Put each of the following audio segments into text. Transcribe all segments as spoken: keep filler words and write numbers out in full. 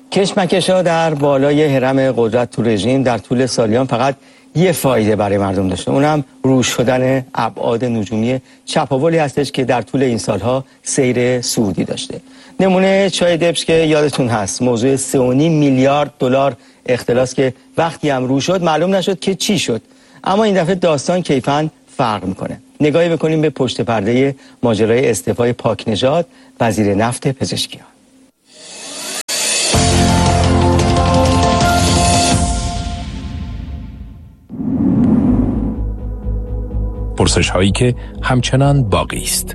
کشمکش‌ها در بالای هرم قدرت تو رژیم در طول سالیان فقط یه فایده برای مردم داشته، اونم روش شدن ابعاد نجومی چپاولی هستش که در طول این سالها سیر صعودی داشته. نمونه چای دبش که یادتون هست، موضوع سه و نیم میلیارد دلار اختلاس که وقتی هم رو شد معلوم نشد که چی شد، اما این دفعه داستان کیفاً فرق میکنه. نگاهی بکنیم به پشت پرده ماجرای استعفای پاکنژاد وزیر نفت پزشکیان. پرسش هایی که همچنان باقی است.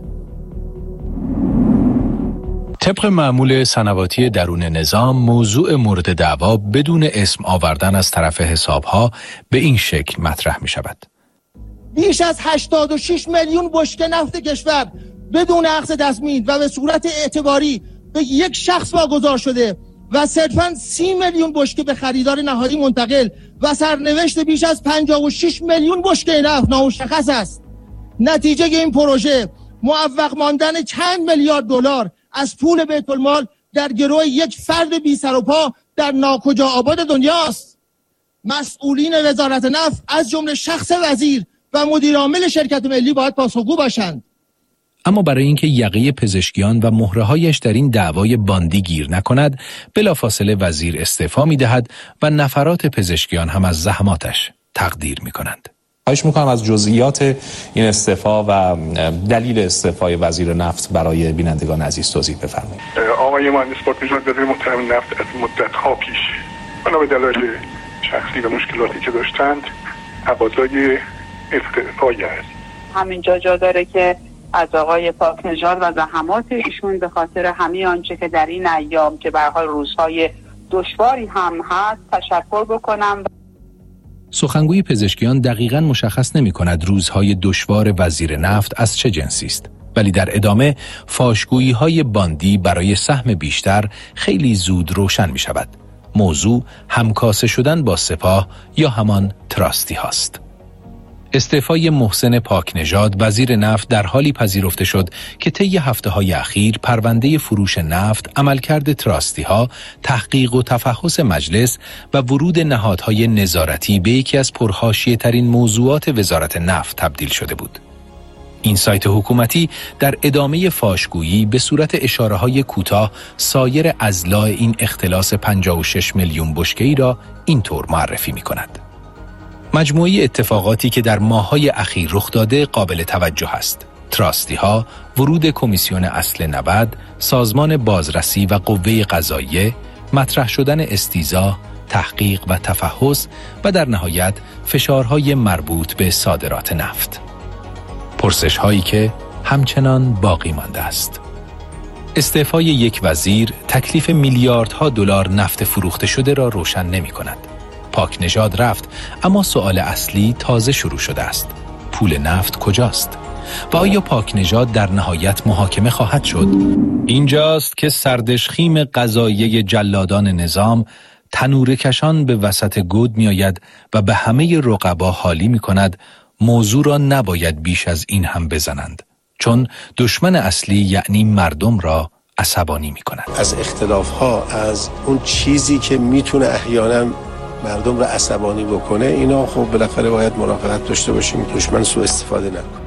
طبق معمول سنواتی درون نظام، موضوع مورد دعوا بدون اسم آوردن از طرف حسابها به این شکل مطرح می شود. بیش از هشتاد و شش میلیون بشکه نفت کشور بدون اخذ تصمیم و به صورت اعتباری به یک شخص واگذار شده و صرفاً سی میلیون بشکه به خریدار نهایی منتقل و سرنوشت بیش از پنجاه و شش میلیون بشکه نفت نامشخص است. نتیجه این پروژه معوق ماندن چند میلیارد دلار از پول بیت المال در گروه یک فرد بی سر و پا در ناکجا آباد دنیاست. مسئولین وزارت نفت از جمله شخص وزیر و مدیر عامل شرکت ملی باید پاسخگو باشند. اما برای اینکه یقه پزشکیان و مهره‌هایش در این دعوای باندی گیر نکند، بلافاصله وزیر استعفا می‌دهد و نفرات پزشکیان هم از زحماتش تقدیر می‌کنند. خواهش می‌کنم از جزئیات این استعفا و دلیل استعفای وزیر نفت برای بینندگان عزیز توضیح بفرمایید. آقای مهندس پاکنژاد وزیر محترم نفت از مدت‌ها پیش بنا به دلایل شخصی و مشکلاتی که داشتند تقاضای استعفای است. همینجا جا داره که از آقای پاکنژاد و زحمات ایشون به خاطر همه آنچه که در این ایام که به هر حال روزهای دشواری هم هست تشکر بکنم. سخنگوی پزشکیان دقیقاً مشخص نمی‌کند روزهای دشوار وزیر نفت از چه جنسی است، ولی در ادامه فاشگویی‌های باندی برای سهم بیشتر خیلی زود روشن می‌شود. موضوع همکاسه شدن با سپاه یا همان تراستی هاست. استعفای محسن پاکنژاد وزیر نفت در حالی پذیرفته شد که طی هفته‌های اخیر پرونده فروش نفت، عملکرد تراستی‌ها، تحقیق و تفحص مجلس و ورود نهادهای نظارتی به یکی از پرحاشیه‌ترین موضوعات وزارت نفت تبدیل شده بود. این سایت حکومتی در ادامه فاشگویی به صورت اشاره‌های کوتاه سایر اضلاع این اختلاس پنجاه و شش میلیون بشکه‌ای را اینطور معرفی می‌کند. مجموعه اتفاقاتی که در ماه‌های اخیر رخ داده قابل توجه است. تراستی‌ها، ورود کمیسیون اصل نود، سازمان بازرسی و قوه قضاییه، مطرح شدن استیضاح، تحقیق و تفحص و در نهایت فشارهای مربوط به صادرات نفت. پرسش‌هایی که همچنان باقی مانده است. استعفای یک وزیر تکلیف میلیاردها دلار نفت فروخته شده را روشن نمی‌کند. پاکنژاد رفت، اما سؤال اصلی تازه شروع شده است. پول نفت کجاست؟ و آیا پاکنژاد در نهایت محاکمه خواهد شد؟ اینجاست که سردشخیم قضاییه جلادان نظام تنور کشان به وسط گود می آید و به همه رقبا حالی می کند موضوع را نباید بیش از این هم بزنند، چون دشمن اصلی یعنی مردم را عصبانی می کند. از اختلاف‌ها، از اون چیزی که میتونه احیانا مردم را عصبانی بکنه، اینا خب بالاخره باید مراقبت داشته باشیم دشمن سوء استفاده نکنه.